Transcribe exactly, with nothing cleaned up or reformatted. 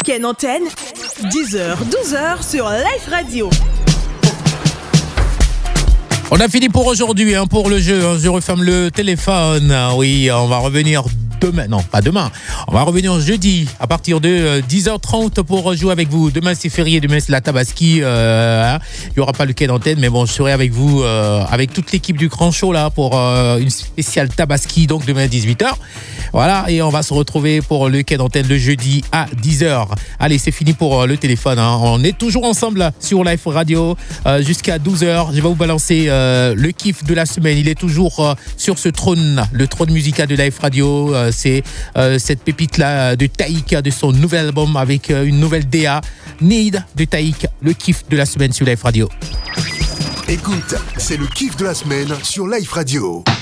Ken Antenne, dix heures, douze heures sur Life Radio. On a fini pour aujourd'hui, hein, pour le jeu. Hein. Je referme le téléphone. Oui, on va revenir demain. Non, pas demain. On va revenir jeudi à partir de dix heures trente pour jouer avec vous. Demain, c'est férié. Demain, c'est la Tabaski. Euh, hein. Il n'y aura pas le Ken Antenne, mais bon, je serai avec vous, euh, avec toute l'équipe du Grand Show là, pour euh, une spéciale Tabaski. Donc, demain, dix-huit heures. Voilà, et on va se retrouver pour le Ken Antenne le jeudi à dix heures. Allez, c'est fini pour le téléphone. Hein. On est toujours ensemble sur Life Radio euh, jusqu'à douze heures. Je vais vous balancer euh, le kiff de la semaine. Il est toujours euh, sur ce trône, le trône musical de Life Radio. Euh, c'est euh, cette pépite-là de Taïk, de son nouvel album avec euh, une nouvelle D A. Need de Taïk, le kiff de la semaine sur Life Radio. Écoute, c'est le kiff de la semaine sur Life Radio.